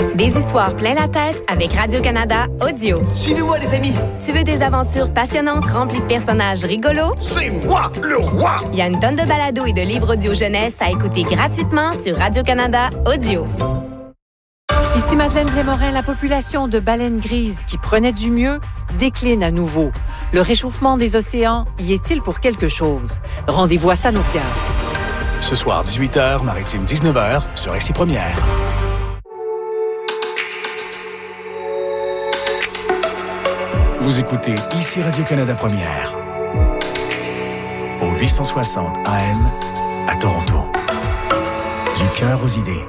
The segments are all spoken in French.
Des histoires plein la tête avec Radio-Canada Audio. Suivez-moi, les amis! Tu veux des aventures passionnantes remplies de personnages rigolos? C'est moi, le roi! Il y a une tonne de balados et de livres audio jeunesse à écouter gratuitement sur Radio-Canada Audio. Ici Madeleine Blais-Morin, la population de baleines grises qui prenait du mieux décline à nouveau. Le réchauffement des océans y est-il pour quelque chose? Rendez-vous à Sanokia. Ce soir, 18h, Maritime 19h, sur RCI Première. Vous écoutez ici Radio-Canada Première. Au 860 AM, à Toronto. Du cœur aux idées.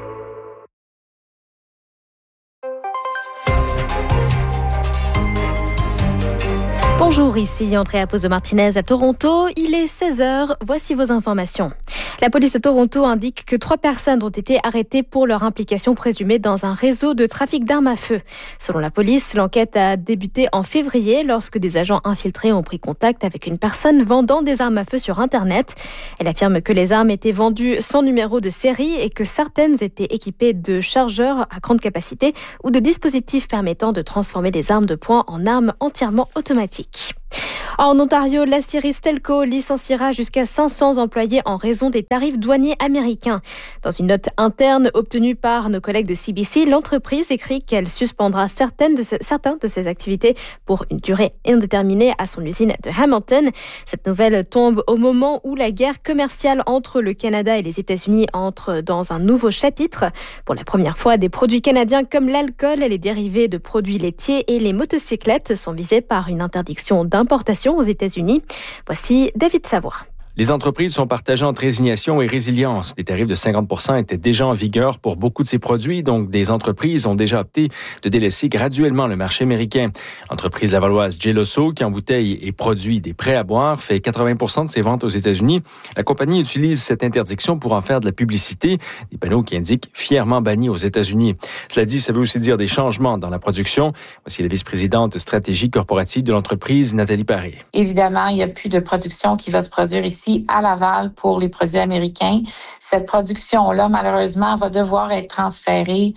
Bonjour, ici Andrea Pozzo-Martinez à Toronto. Il est 16h, voici vos informations. La police de Toronto indique que 3 personnes ont été arrêtées pour leur implication présumée dans un réseau de trafic d'armes à feu. Selon la police, l'enquête a débuté en février lorsque des agents infiltrés ont pris contact avec une personne vendant des armes à feu sur Internet. Elle affirme que les armes étaient vendues sans numéro de série et que certaines étaient équipées de chargeurs à grande capacité ou de dispositifs permettant de transformer des armes de poing en armes entièrement automatiques. En Ontario, l'aciérie Stelco licenciera jusqu'à 500 employés en raison des tarifs douaniers américains. Dans une note interne obtenue par nos collègues de CBC, l'entreprise écrit qu'elle suspendra certaines de ses activités pour une durée indéterminée à son usine de Hamilton. Cette nouvelle tombe au moment où la guerre commerciale entre le Canada et les États-Unis entre dans un nouveau chapitre. Pour la première fois, des produits canadiens comme l'alcool, les dérivés de produits laitiers et les motocyclettes sont visés par une interdiction d'importation aux États-Unis. Voici David Savoie. Les entreprises sont partagées entre résignation et résilience. Des tarifs de 50% étaient déjà en vigueur pour beaucoup de ces produits, donc des entreprises ont déjà opté de délaisser graduellement le marché américain. L'entreprise lavalloise Geloso, qui embouteille et produit des prêts à boire, fait 80% de ses ventes aux États-Unis. La compagnie utilise cette interdiction pour en faire de la publicité, des panneaux qui indiquent « fièrement banni aux États-Unis ». Cela dit, ça veut aussi dire des changements dans la production. Voici la vice-présidente stratégie corporative de l'entreprise, Nathalie Paré. Évidemment, il n'y a plus de production qui va se produire ici à Laval pour les produits américains. Cette production-là, malheureusement, va devoir être transférée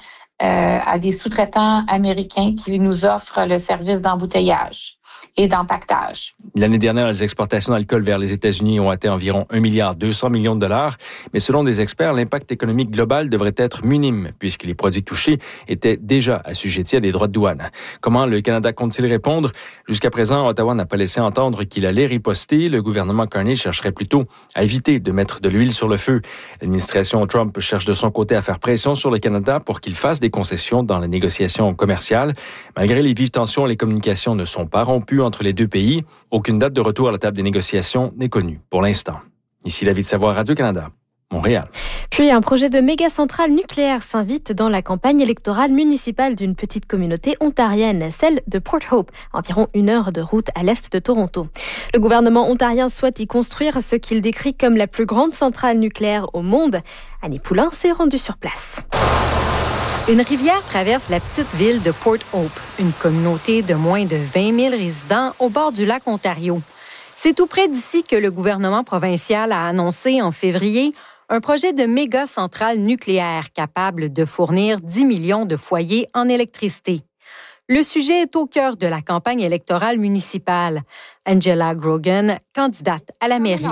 à des sous-traitants américains qui nous offrent le service d'embouteillage et d'empaquetage. L'année dernière, les exportations d'alcool vers les États-Unis ont atteint environ 1,2 milliard de dollars. Mais selon des experts, l'impact économique global devrait être minime puisque les produits touchés étaient déjà assujettis à des droits de douane. Comment le Canada compte-t-il répondre? Jusqu'à présent, Ottawa n'a pas laissé entendre qu'il allait riposter. Le gouvernement Carney chercherait plutôt à éviter de mettre de l'huile sur le feu. L'administration Trump cherche de son côté à faire pression sur le Canada pour qu'il fasse des concessions dans les négociations commerciales. Malgré les vives tensions, les communications ne sont pas rompues entre les deux pays. Aucune date de retour à la table des négociations n'est connue pour l'instant. Ici David Savoie, Radio-Canada, Montréal. Puis un projet de méga-centrale nucléaire s'invite dans la campagne électorale municipale d'une petite communauté ontarienne, celle de Port Hope, environ 1 heure de route à l'est de Toronto. Le gouvernement ontarien souhaite y construire ce qu'il décrit comme la plus grande centrale nucléaire au monde. Annie Poulain s'est rendue sur place. Une rivière traverse la petite ville de Port Hope, une communauté de moins de 20 000 résidents au bord du lac Ontario. C'est tout près d'ici que le gouvernement provincial a annoncé en février un projet de méga-centrale nucléaire capable de fournir 10 millions de foyers en électricité. Le sujet est au cœur de la campagne électorale municipale. Angela Grogan, candidate à la mairie.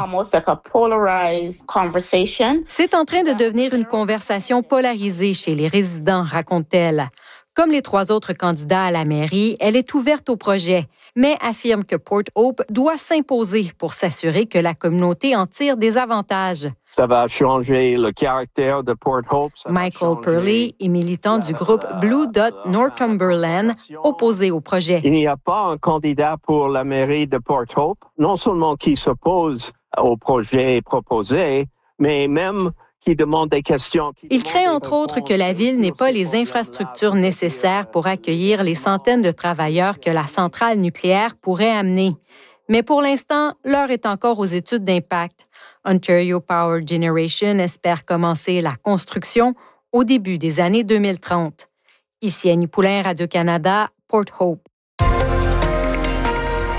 C'est en train de devenir une conversation polarisée chez les résidents, raconte-t-elle. Comme les 3 autres candidats à la mairie, elle est ouverte au projet, mais affirme que Port Hope doit s'imposer pour s'assurer que la communauté en tire des avantages. Ça va changer le caractère de Port Hope. Michael Purley est militant du groupe Blue Dot Northumberland, opposé au projet. Il n'y a pas un candidat pour la mairie de Port Hope, non seulement qui s'oppose au projet proposé, mais même qui demande des questions. Il craint entre autres que la ville n'ait pas les infrastructures nécessaires pour accueillir les centaines de travailleurs que la centrale nucléaire pourrait amener. Mais pour l'instant, l'heure est encore aux études d'impact. Ontario Power Generation espère commencer la construction au début des années 2030. Ici Annie Poulain, Radio-Canada, Port Hope.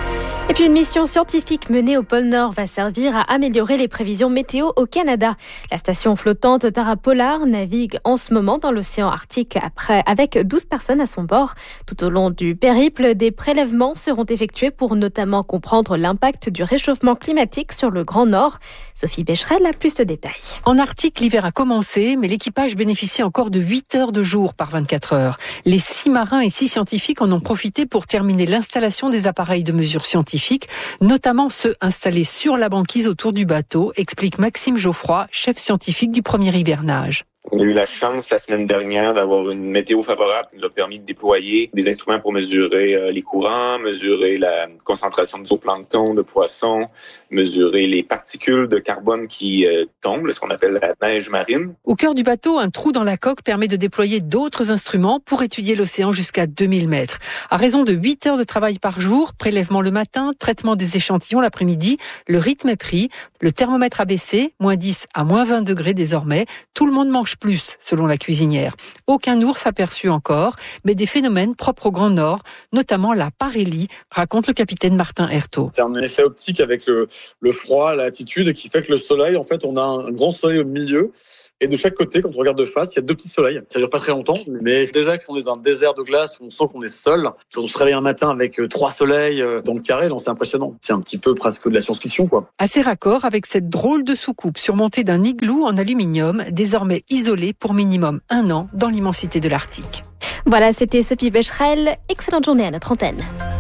Et puis une mission scientifique menée au pôle Nord va servir à améliorer les prévisions météo au Canada. La station flottante Tara Polar navigue en ce moment dans l'océan Arctique avec 12 personnes à son bord. Tout au long du périple, des prélèvements seront effectués pour notamment comprendre l'impact du réchauffement climatique sur le Grand Nord. Sophie Becherel a plus de détails. En Arctique, l'hiver a commencé, mais l'équipage bénéficie encore de 8 heures de jour par 24 heures. Les 6 marins et 6 scientifiques en ont profité pour terminer l'installation des appareils de mesure scientifiques, notamment ceux installés sur la banquise autour du bateau, explique Maxime Geoffroy, chef scientifique du premier hivernage. On a eu la chance la semaine dernière d'avoir une météo favorable qui nous a permis de déployer des instruments pour mesurer les courants, mesurer la concentration de zooplancton, de poissons, mesurer les particules de carbone qui tombent, ce qu'on appelle la neige marine. Au cœur du bateau, un trou dans la coque permet de déployer d'autres instruments pour étudier l'océan jusqu'à 2000 mètres. À raison de 8 heures de travail par jour, prélèvement le matin, traitement des échantillons l'après-midi, le rythme est pris, le thermomètre a baissé, moins 10 à moins 20 degrés désormais, tout le monde mange plus, selon la cuisinière. Aucun ours aperçu encore, mais des phénomènes propres au Grand Nord, notamment la parélie, raconte le capitaine Martin Hertaud. C'est un effet optique avec le froid, la latitude, qui fait que le soleil, en fait, on a un grand soleil au milieu. Et de chaque côté, quand on regarde de face, il y a 2 petits soleils. Ça dure pas très longtemps, mais déjà qu'on est dans un désert de glace où on sent qu'on est seul. Quand on se réveille un matin avec 3 soleils dans le carré, c'est impressionnant. C'est un petit peu presque de la science-fiction, quoi. Assez raccord avec cette drôle de soucoupe surmontée d'un igloo en aluminium, désormais isolé pour minimum 1 an dans l'immensité de l'Arctique. Voilà, c'était Sophie Becherel. Excellente journée à notre antenne.